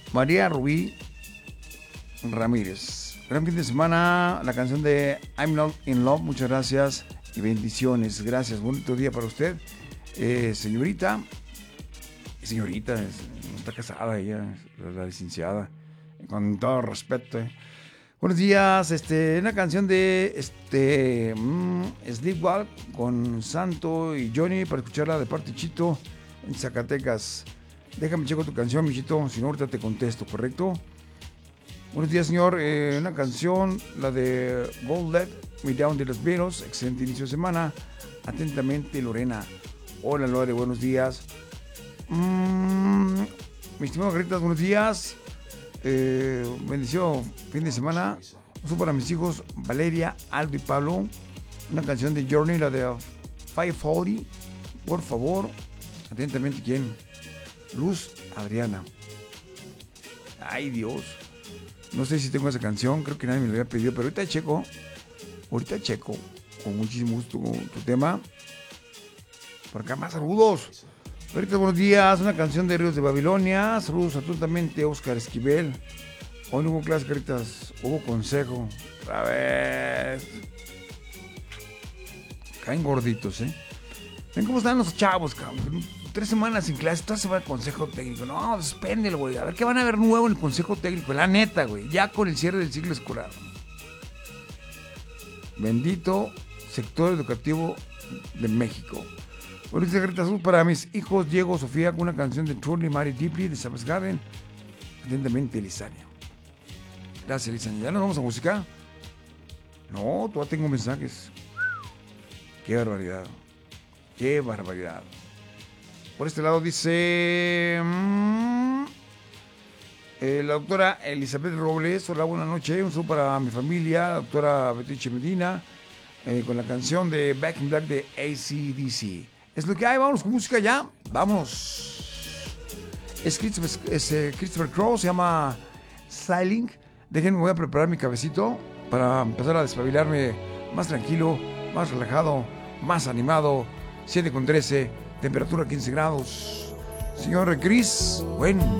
María Rubí Ramírez. Gran fin de semana, la canción de I'm Not in Love, muchas gracias y bendiciones. Gracias, bonito día para usted. Señorita, no está casada ella, la licenciada, con todo respeto. Buenos días, una canción de Sleepwalk con Santo y Johnny para escucharla de parte de Chito en Zacatecas. Déjame checo tu canción, mi Chito, si no ahorita te contesto, ¿correcto? Buenos días, señor. Una canción, la de Won't Let Me Down de los Beatles. Excelente inicio de semana. Atentamente, Lorena. Hola, Lore, buenos días. Mi estimado Caritas, buenos días. Bendición, fin de semana. Uso para mis hijos Valeria, Aldo y Pablo. Una canción de Journey, la de 540. Por favor, atentamente, ¿quién? Luz Adriana. Ay, Dios. No sé si tengo esa canción, creo que nadie me lo había pedido, pero ahorita checo con muchísimo gusto tu tema. Por acá más saludos. Ahorita buenos días, una canción de Ríos de Babilonia. Saludos atentamente, Oscar Esquivel. Hoy no hubo clase, Caritas, hubo consejo. Otra vez. Caen gorditos, Ven cómo están los chavos, cabrón. 3 semanas sin clase, toda semana consejo técnico. No, suspéndelo, güey. A ver qué van a ver nuevo en el consejo técnico. La neta, güey. Ya con el cierre del ciclo escolar. Bendito sector educativo de México. Buenos días, Grita, para mis hijos Diego, Sofía, con una canción de Truly Mary Deeply de Sabbath Garden. Atentamente, Lisania. Gracias, Lisania. ¿Ya nos vamos a música? No, todavía tengo mensajes. Qué barbaridad. Qué barbaridad. Por este lado dice la doctora Elizabeth Robles. Hola, buenas noches. Un saludo para mi familia, la doctora Beatrice Medina, con la canción de Back in Black de AC/DC. Es lo que hay, vamos con música ya. Vamos. Es Christopher Cross, se llama Sailing. Déjenme, voy a preparar mi cabecito para empezar a despabilarme más tranquilo, más relajado, más animado. 7:13. Temperatura 15 grados. Señor Chris, bueno.